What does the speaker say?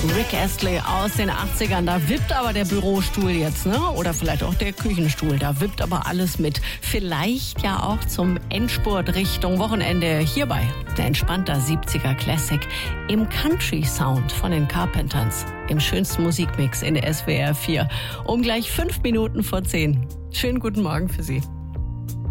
Rick Astley aus den 80ern. Da wippt aber der Bürostuhl jetzt, ne? Oder vielleicht auch der Küchenstuhl. Da wippt aber alles mit. Vielleicht ja auch zum Endspurt Richtung Wochenende hierbei. Ein entspannter 70er Classic im Country Sound von den Carpenters. Im schönsten Musikmix in der SWR 4. Um gleich 5 Minuten vor 10. Schönen guten Morgen für Sie.